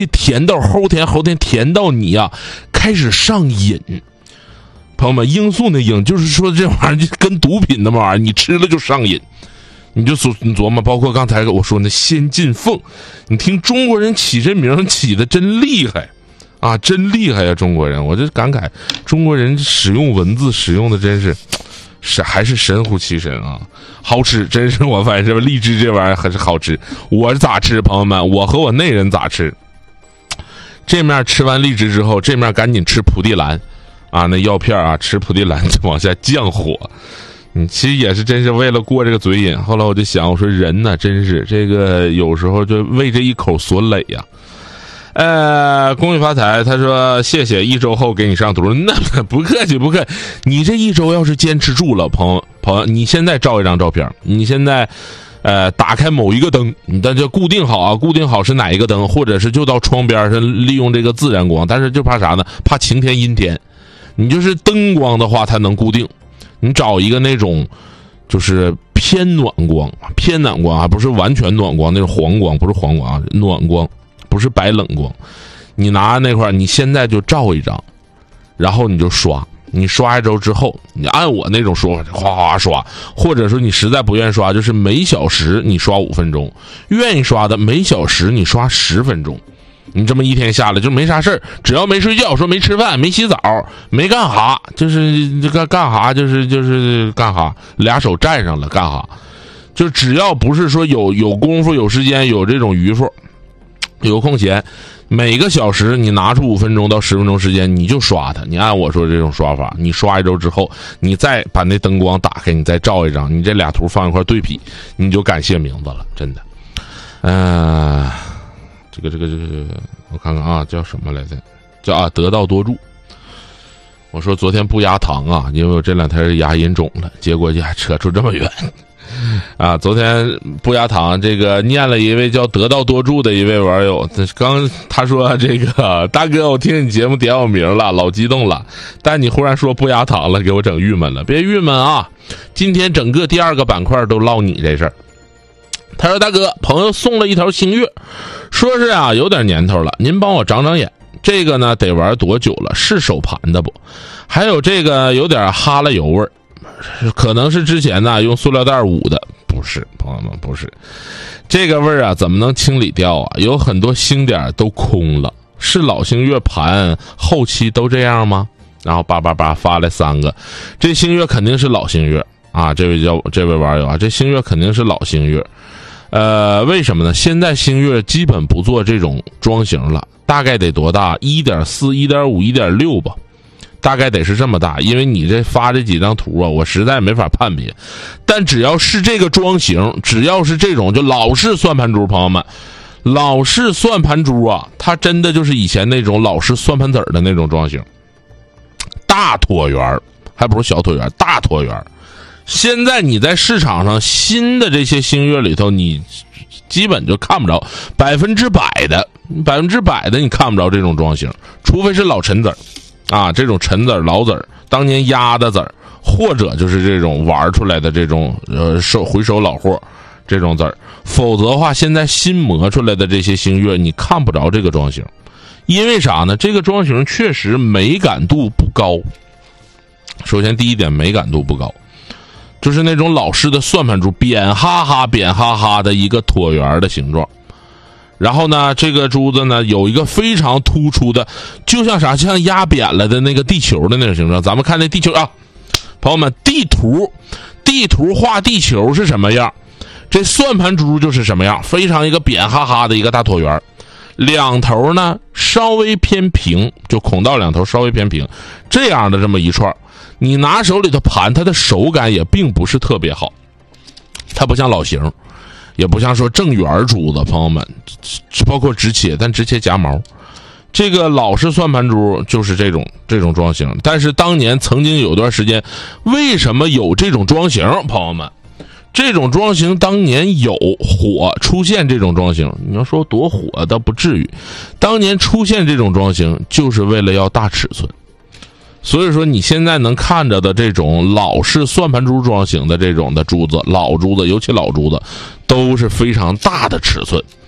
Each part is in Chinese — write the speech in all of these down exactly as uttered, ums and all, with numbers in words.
甜到齁甜齁甜甜到你呀、啊、开始上瘾。朋友们，罂粟那罂就是说这玩意儿跟毒品那么玩意儿，你吃了就上瘾。你就你琢磨，包括刚才我说那先进凤，你听中国人起这名起的真厉害啊，真厉害呀、啊！中国人，我就感慨，中国人使用文字使用的真是是还是神乎其神啊，好吃，真是我发现这荔枝这玩意儿还是好吃。我咋吃，朋友们，我和我内人咋吃？这面吃完荔枝之后，这面赶紧吃蒲地蓝。啊，那药片啊，吃蒲地蓝就往下降火，你其实也是真是为了过这个嘴瘾。后来我就想，我说人呢，真是这个有时候就为这一口所累呀、啊。呃，恭喜发财，他说谢谢，一周后给你上图，那不客气不客气。你这一周要是坚持住了，朋友朋友，你现在照一张照片，你现在。呃，打开某一个灯，你但就固定好啊，固定好是哪一个灯，或者是就到窗边上利用这个自然光，但是就怕啥呢？怕晴天阴天。你就是灯光的话，它能固定。你找一个那种就是偏暖光，偏暖光啊，不是完全暖光，那种黄光，不是黄光啊，暖光，不是白冷光。你拿那块，你现在就照一张，然后你就刷。你刷一周之后，你按我那种说法，哗哗刷，或者说你实在不愿意刷，就是每小时你刷五分钟，愿意刷的每小时你刷十分钟，你这么一天下来就没啥事儿，只要没睡觉，说没吃饭，没洗澡，没干哈，就是干干哈，就是就是干哈，俩手占上了干哈，就只要不是说有有功夫、有时间、有这种余富、有空闲。每个小时你拿出五分钟到十分钟时间，你就刷它。你按我说这种刷法，你刷一周之后，你再把那灯光打开，你再照一张，你这俩图放一块对比，你就感谢名字了，真的。嗯、呃，这个这个这个，我看看啊，叫什么来着？叫啊，得道多助。我说昨天不压糖啊，因为我这两天牙龈肿了，结果就还扯出这么远。啊，昨天不压糖这个念了一位叫得道多助的一位网友，刚他说这个大哥，我听你节目点我名了，老激动了，但你忽然说不压糖了，给我整郁闷了。别郁闷啊，今天整个第二个板块都唠你这事儿。他说大哥，朋友送了一条星月，说是啊有点年头了，您帮我长长眼。这个呢得玩多久了？是手盘的不？还有这个有点哈喇油味儿。可能是之前呢用塑料袋捂的，不是，朋友们不是，这个味儿啊怎么能清理掉啊？有很多星点都空了，是老星月盘后期都这样吗？然后叭叭叭发来三个，这星月肯定是老星月啊！这位叫这位网友啊，这星月肯定是老星月，呃，为什么呢？现在星月基本不做这种装型了，大概得多大？一点四、一点五、一点六吧。大概得是这么大，因为你这发这几张图啊，我实在没法判别。但只要是这个装型，只要是这种就老式算盘珠，朋友们，老式算盘珠啊，它真的就是以前那种老式算盘子的那种装型，大椭圆，还不是小椭圆，大椭圆。现在你在市场上新的这些星月里头，你基本就看不着百分之百的，百分之百的你看不着这种装型，除非是老陈子儿。啊，这种陈子儿、老子儿，当年压的子儿，或者就是这种玩出来的这种呃收回收老货这种子儿，否则的话，现在新磨出来的这些星月，你看不着这个装型，因为啥呢？这个装型确实美感度不高。首先第一点，美感度不高，就是那种老式的算盘珠，扁哈哈、扁哈哈的一个椭圆的形状。然后呢，这个珠子呢有一个非常突出的，就像啥，像压扁了的那个地球的那种形状。咱们看那地球啊，朋友们，地图，地图画地球是什么样？这算盘珠就是什么样，非常一个扁哈哈的一个大椭圆，两头呢稍微偏平，就孔道两头稍微偏平，这样的这么一串，你拿手里头盘，它的手感也并不是特别好，它不像老型。也不像说正圆珠子，朋友们，包括直切，但直切夹毛。这个老式算盘珠就是这种这种装型，但是当年曾经有段时间，为什么有这种装型？朋友们，这种装型当年有火出现这种装型，你要说多火倒不至于，当年出现这种装型就是为了要大尺寸。所以说你现在能看着的这种老式算盘珠装型的这种的珠子，老珠子，尤其老珠子，都是非常大的尺寸。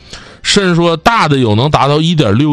甚至说大的有能达到一点六